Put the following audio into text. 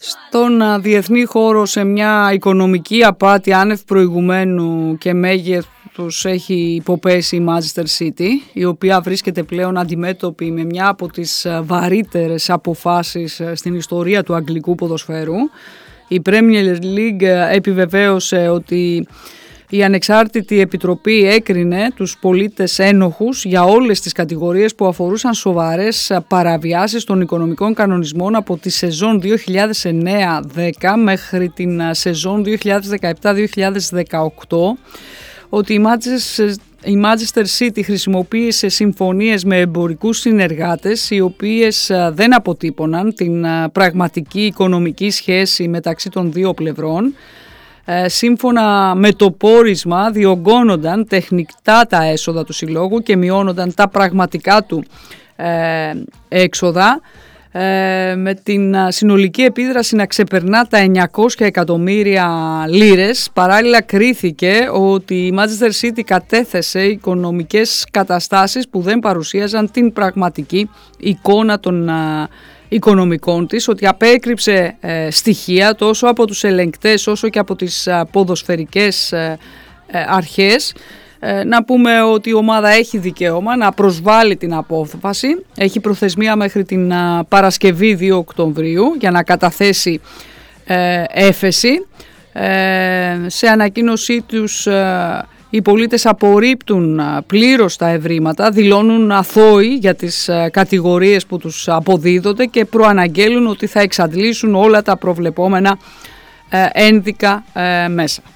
Στον διεθνή χώρο, σε μια οικονομική απάτη άνευ προηγουμένου και μέγεθους, έχει υποπέσει η Manchester City, η οποία βρίσκεται πλέον αντιμέτωπη με μια από τις βαρύτερες αποφάσεις στην ιστορία του αγγλικού ποδοσφαίρου. Η Premier League επιβεβαίωσε ότι η ανεξάρτητη επιτροπή έκρινε τους πολίτες ένοχους για όλες τις κατηγορίες που αφορούσαν σοβαρές παραβιάσεις των οικονομικών κανονισμών από τη σεζόν 2009-10 μέχρι την σεζόν 2017-2018, ότι η Manchester City χρησιμοποίησε συμφωνίες με εμπορικούς συνεργάτες οι οποίες δεν αποτύπωναν την πραγματική οικονομική σχέση μεταξύ των δύο πλευρών. Σύμφωνα με το πόρισμα, διωγγώνονταν τεχνητά τα έσοδα του συλλόγου και μειώνονταν τα πραγματικά του έξοδα, με την συνολική επίδραση να ξεπερνά τα 900 εκατομμύρια λίρες. Παράλληλα κρίθηκε ότι η Manchester City κατέθεσε οικονομικές καταστάσεις που δεν παρουσίαζαν την πραγματική εικόνα των οικονομικών της, ότι απέκρυψε στοιχεία τόσο από τους ελεγκτές όσο και από τις ποδοσφαιρικές αρχές. Να πούμε ότι η ομάδα έχει δικαίωμα να προσβάλει την απόφαση. Έχει προθεσμία μέχρι την Παρασκευή 2 Οκτωβρίου για να καταθέσει έφεση. Σε ανακοίνωσή τους οι πολίτες απορρίπτουν πλήρως τα ευρήματα, δηλώνουν αθώοι για τις κατηγορίες που τους αποδίδονται και προαναγγέλουν ότι θα εξαντλήσουν όλα τα προβλεπόμενα ένδικα μέσα.